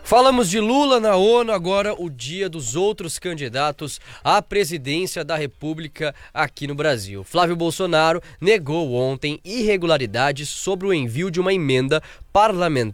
Falamos de Lula na ONU, agora o dia dos outros candidatos à presidência da República aqui no Brasil. Flávio Bolsonaro negou ontem irregularidades sobre o envio de uma emenda parlamentar